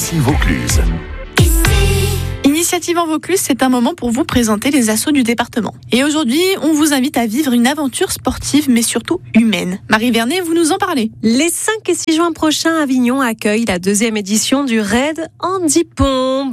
Ici Vaucluse. Initiative en Vaucluse, c'est un moment pour vous présenter les assos du département. Et aujourd'hui, on vous invite à vivre une aventure sportive, mais surtout humaine. Marie Vernet, vous nous en parlez. Les 5 et 6 juin prochains, Avignon accueille la 2e édition du Raid Handipont.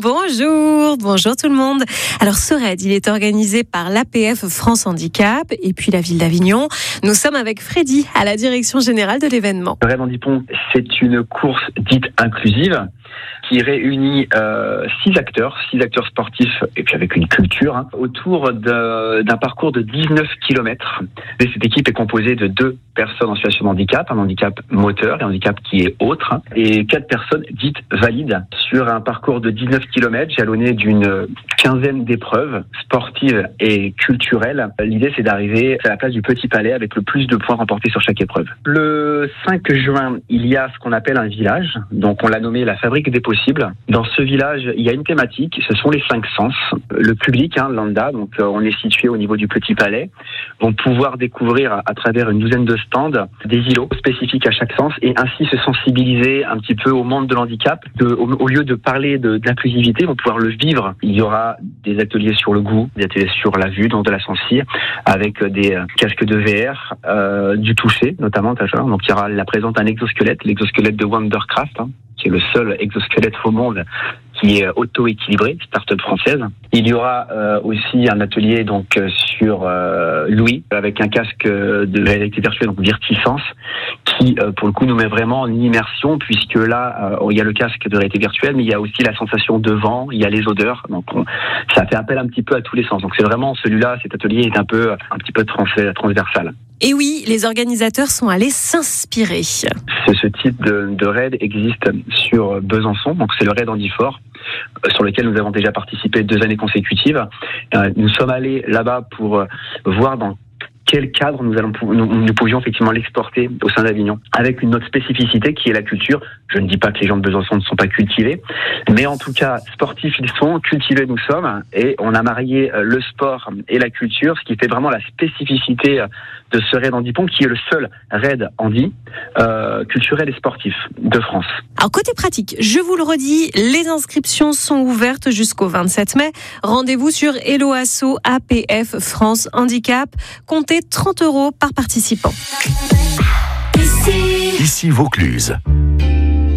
Bonjour tout le monde. Alors ce raid, il est organisé par l'APF France Handicap et puis la ville d'Avignon. Nous sommes avec Freddy à la direction générale de l'événement. Le Raid Handipont, c'est une course dite inclusive qui réunit 6 acteurs sportifs et puis avec une culture autour d'un parcours de 19 km. Et cette équipe est composée de 2 personnes en situation de handicap, un handicap moteur et un handicap qui est autre, et 4 personnes dites valides sur un parcours de 19 km jalonné d'une quinzaine d'épreuves sportives et culturelles. L'idée, c'est d'arriver à la place du Petit Palais avec le plus de points remportés sur chaque épreuve. Le 5 juin, il y a ce qu'on appelle un village, donc on l'a nommé la Fabrique des Possibles. Dans ce village, il y a une thématique, ce sont les 5 sens. Le public, lambda, donc on est situé au niveau du Petit Palais, vont pouvoir découvrir à travers une douzaine de stands des îlots spécifiques à chaque sens et ainsi se sensibiliser un petit peu au monde de l'handicap. Au lieu de parler d'inclusivité, ils vont pouvoir le vivre. Il y aura des ateliers sur le goût, des ateliers sur la vue, donc de la sensi, avec des casques de VR, du toucher notamment. Donc il y aura la présence d'un exosquelette, l'exosquelette de Wondercraft, qui est le seul exosquelette au monde qui est auto-équilibré, start-up française. Il y aura aussi un atelier donc sur l'ouïe avec un casque de réalité virtuelle, donc Virtisense, qui pour le coup nous met vraiment en immersion puisque là il y a le casque de réalité virtuelle, mais il y a aussi la sensation de vent, il y a les odeurs, donc ça fait appel un petit peu à tous les sens. Donc c'est vraiment celui-là, cet atelier est un petit peu transversal. Et oui, les organisateurs sont allés s'inspirer. Ce type de raid existe sur Besançon, donc c'est le raid Handifort, sur lequel nous avons déjà participé 2 années consécutives. Nous sommes allés là-bas pour voir dans quel cadre nous pouvions effectivement l'exporter au sein d'Avignon, avec une autre spécificité qui est la culture. Je ne dis pas que les gens de Besançon ne sont pas cultivés, mais en tout cas, sportifs ils sont, cultivés nous sommes, et on a marié le sport et la culture, ce qui fait vraiment la spécificité de ce raid Handipont, qui est le seul raid handi culturel et sportif de France. Alors côté pratique, je vous le redis, les inscriptions sont ouvertes jusqu'au 27 mai. Rendez-vous sur Hello Asso APF France Handicap. Comptez 30 € par participant. Ici Vaucluse.